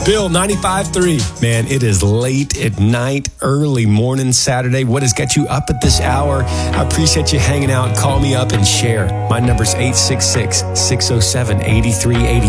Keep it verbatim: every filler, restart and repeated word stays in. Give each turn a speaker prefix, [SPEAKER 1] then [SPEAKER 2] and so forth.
[SPEAKER 1] Bill, ninety-five three. Man, it is late at night, early morning Saturday. What has got you up at this hour? I appreciate you hanging out. Call me up and share. My number's eight six six, six oh seven, eight three eight